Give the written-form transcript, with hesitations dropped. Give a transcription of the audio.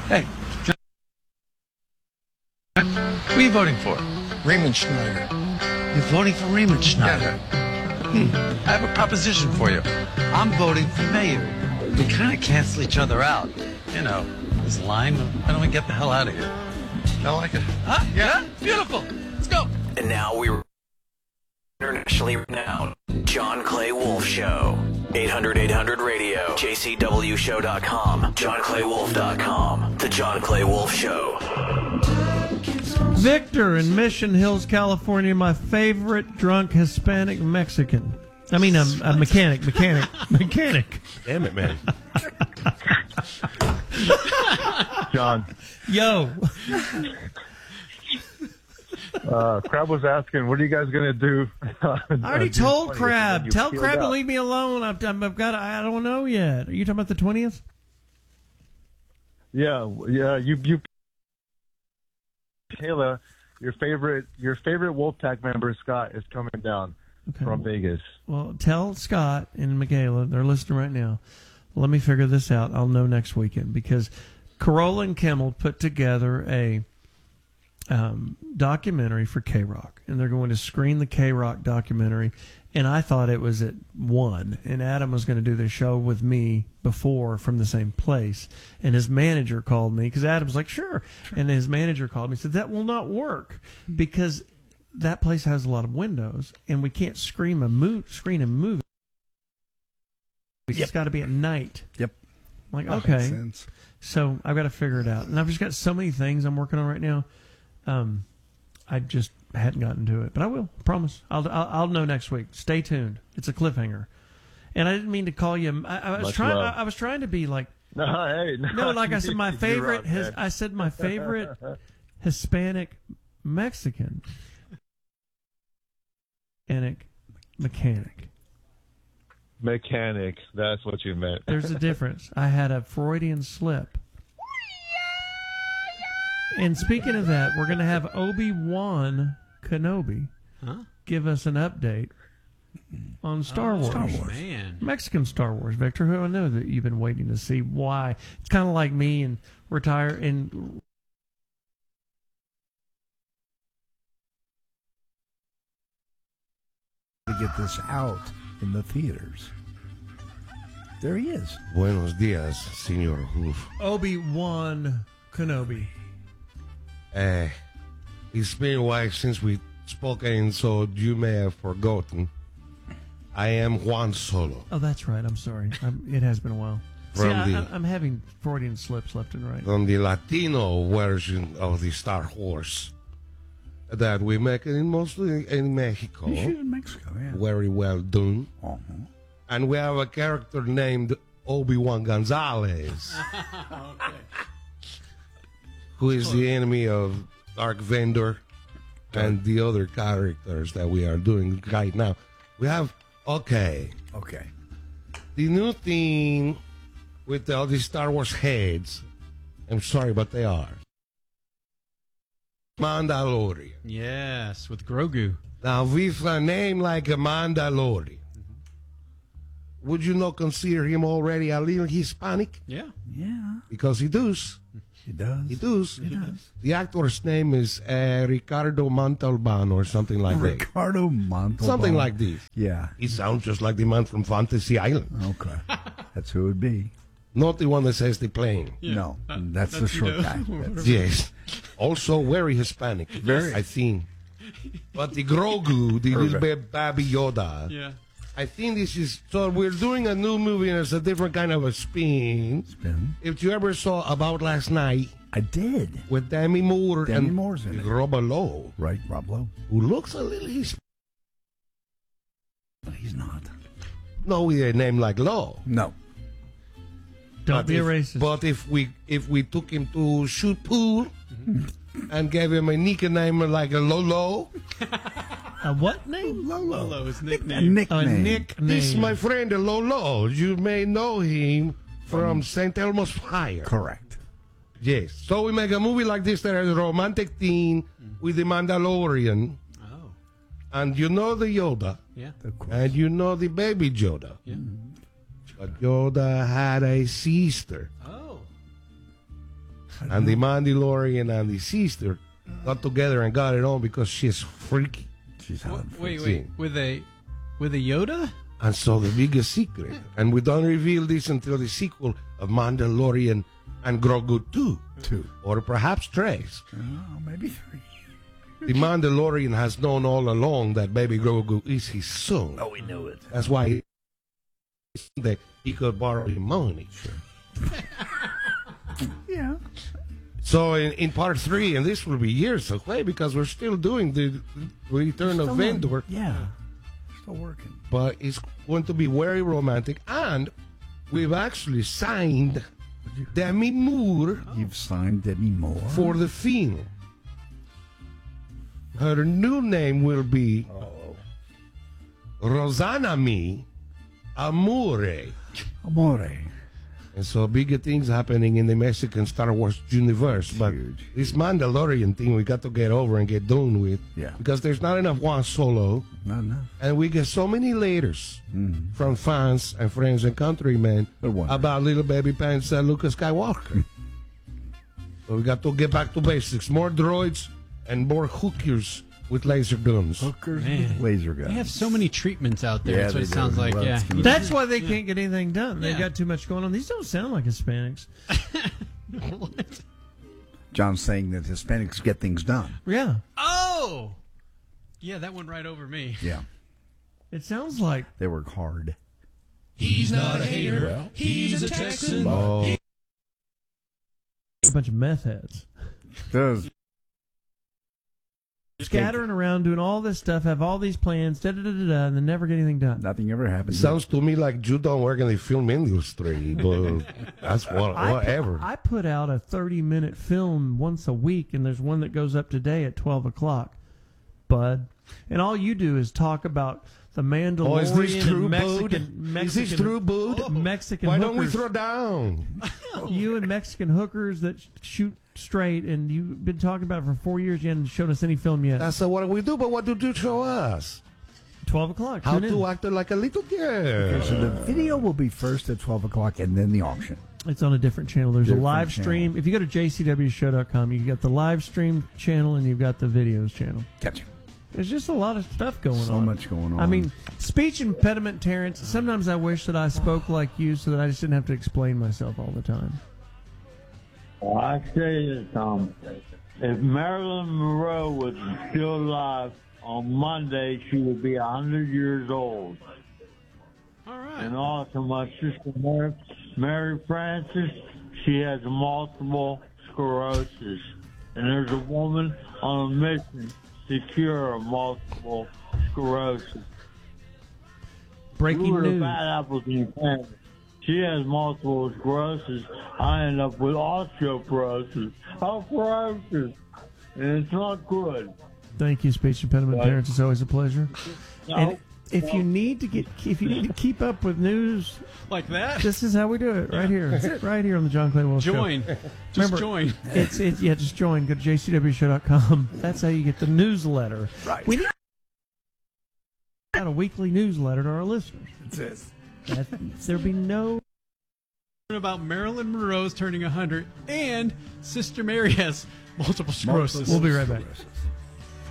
Hey, John, who are you voting for? Raymond Schneider. You're voting for Raymond Schneider? I have a proposition for you. I'm voting for mayor. We kind of cancel each other out. You know, this line. Why don't we get the hell out of here? I like it. Huh? Yeah? Beautiful. Let's go. And now we're internationally renowned John Clay Wolf Show. 800-800-RADIO. JCWShow.com. JohnClayWolf.com. The John Clay Wolf Show. Victor in Mission Hills, California, my favorite drunk Hispanic Mexican. I mean, a mechanic. Damn it, man. John. Yo. Crab was asking, what are you guys going to do? I already told Crab. Tell Crab to leave me alone. I don't know yet. Are you talking about the 20th? Yeah. You Kayla, your favorite Wolfpack member, Scott, is coming down from Vegas. Well, tell Scott and Michaela, they're listening right now. Let me figure this out. I'll know next weekend because Carolla and Kimmel put together a documentary for K-Rock, and they're going to screen the K-Rock documentary. And I thought it was at 1, and Adam was going to do the show with me before from the same place. And his manager called me because Adam's like, sure. And his manager called me and said, that will not work because that place has a lot of windows, and we can't screen a movie. It's got to be at night. Yep. I'm like, That okay. makes sense. So I've got to figure it out. And I've just got so many things I'm working on right now. I just hadn't gotten to it, but I will. Promise. I'll know next week. Stay tuned. It's a cliffhanger. And I didn't mean to call you. I was trying to be like. No, like I said, my favorite. I said my favorite Hispanic Mexican. Mechanic. That's what you meant. There's a difference. I had a Freudian slip. And speaking of that, we're going to have Obi-Wan Kenobi give us an update on Star Wars. Star Wars. Man. Mexican Star Wars, Victor, who I know that you've been waiting to see why. It's kind of like me and retire and To get this out in the theaters. There he is. Buenos dias, Senor Hoof. Obi-Wan Kenobi. It's been a while since we spoken, so you may have forgotten. I am Juan Solo. Oh, that's right. I'm sorry. It has been a while. I'm having Freudian slips left and right. From the Latino version of the Star Wars that we make mostly in Mexico. You shoot in Mexico, yeah. Very well done. Uh-huh. And we have a character named Obi-Wan Gonzalez. Okay. Who is the enemy of Dark Vendor and the other characters that we are doing right now. We have, okay. The new thing with all these Star Wars heads, I'm sorry, but they are. Mandalorian. Yes, with Grogu. Now, with a name like a Mandalorian, would you not consider him already a little Hispanic? Yeah. Because he does. He does. He does. The actor's name is Ricardo Montalban or something like that. Ricardo Montalban. Something like this. Yeah. He sounds just like the man from Fantasy Island. Okay. That's who it would be. Not the one that says the plane. Yeah. No, that's the short guy. Yes. Also very Hispanic. Very. I think. But the Grogu, the little baby Yoda. Yeah. I think this is, so we're doing a new movie and it's a different kind of a spin. If you ever saw About Last Night. I did. With Demi Moore Demi Moore's in it. Rob Lowe. Right, Rob Lowe. Who looks a little Hispanic. He's not. No, with a name like Lowe. No. Don't be a racist. But if we took him to shoot pool and gave him a nickname like a Lolo. A what name? Lolo, his nickname. A nickname. A nickname. This is my friend Lolo. You may know him from St. Elmo's Fire. Correct. Yes. So we make a movie like this that has a romantic theme with the Mandalorian. Oh. And you know the Yoda. Yeah. And you know the baby Yoda. Yeah. But Yoda had a sister. Oh. And the Mandalorian and the sister got together and got it on because she's freaky. She's having Wait. With a Yoda? And so the biggest secret, and we don't reveal this until the sequel of Mandalorian and Grogu 2. Or perhaps Trace. Maybe 3. The Mandalorian has known all along that Baby Grogu is his son. Oh, we knew it. That's why he could borrow his money. Yeah. So in part 3, and this will be years away because we're still doing the Return of Vendor. Yeah. Still working. But it's going to be very romantic. And we've actually signed Demi Moore. You've signed Demi Moore for the film. Her new name will be Rosanna Mi Amore. And so bigger things happening in the Mexican Star Wars universe. But this Mandalorian thing we got to get over and get done with. Yeah. Because there's not enough one Solo. Not enough. And we get so many letters from fans and friends and countrymen about little baby pants Luke Skywalker. So we got to get back to basics. More droids and more hookers with laser guns. Hookers Man. with laser guns. They have so many treatments out there. Yeah, That's what they it sounds do. like. Well, Yeah. it's gonna- That's why they can't get anything done. They Yeah. got too much going on. These don't sound like Hispanics. What? John's saying that Hispanics get things done. Yeah. Oh! Yeah, that went right over me. Yeah. It sounds like They work hard. He's not a hater. He's a Texan. a bunch of meth heads. Does Scattering around, doing all this stuff, have all these plans, and then never get anything done. nothing ever happens. Sounds to me like you don't work in the film industry, but that's whatever. I put out a 30-minute film once a week, and there's one that goes up today at 12 o'clock, bud. And all you do is talk about the Mandalorian is this true, and bud? Is this true, bud? Mexican Why hookers. don't we throw down? You and Mexican hookers that shoot straight, and you've been talking about it for 4 years. You haven't shown us any film yet. That's what we do, but what did you show us? 12 o'clock. How Tune to in. act like a little girl. Okay, so the video will be first at 12 o'clock and then the auction. It's on a different channel. There's Different a live stream. channel. If you go to jcwshow.com, you've got the live stream channel and you've got the videos channel. Catch you. There's just a lot of stuff going on. So much going on. I mean, speech impediment, Terrence, sometimes I wish that I spoke like you so that I just didn't have to explain myself all the time. Well, I say this, if Marilyn Monroe was still alive on Monday, she would be 100 years old. All right. And also my sister Mary Frances, she has multiple sclerosis. And there's a woman on a mission to cure multiple sclerosis. Breaking You were the news. bad apples in your family. She has multiple sclerosis. I end up with osteoporosis. Osteoporosis. And it's not good. Thank you, speech impediment, Right. Terrence. It's always a pleasure. No, And if you need to keep up with news, Like that? this is how we do it right here. Right here on the John Clay Wolf Show. Join. Just Remember, join. Just join. Go to jcwshow.com. That's how you get the newsletter. Right. We need a weekly newsletter to our listeners. That's it. There'll be no. About Marilyn Monroe's turning 100 and Sister Mary has multiple sclerosis. We'll be right back. Sclerosis.